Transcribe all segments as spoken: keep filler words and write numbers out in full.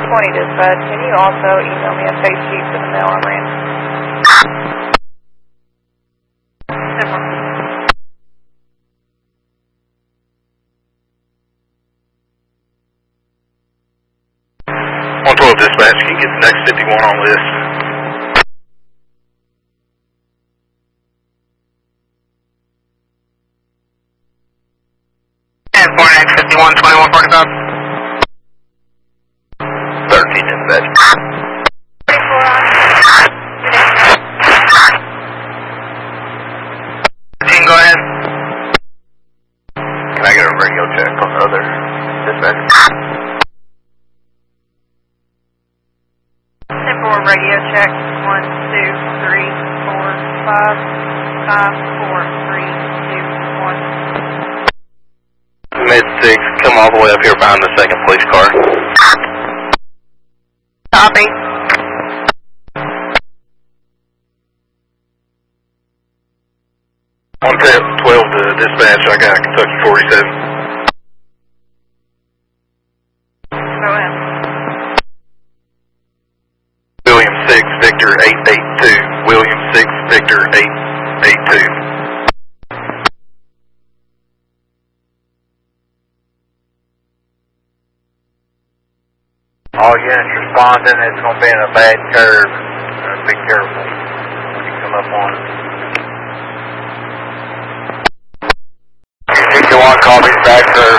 twenty dispatch, can you also email me a face sheet for the mail I'm in? one twelve dispatch, can you get the next fifty-one on list? ten four nine fifty-one twenty-one forty-five. thirteen dispatch. thirteen, go ahead. Can I get a radio check on the other dispatch? ten four radio check, one, two, three, four, five, five, four, three, two, one. Mid six, come all the way up here behind the second police car. Copy. one twelve to dispatch, I got Kentucky forty-seven. Go ahead. William six, Victor eight eight two. William six, Victor eight eight two. All units responding, it's going to be in a bad curve. Uh, be careful when you come up on it. fifty-one copies, bad curve.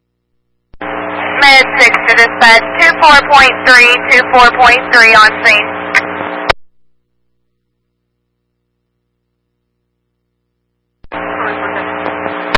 Med six to dispatch, two four point three, two four point three on scene.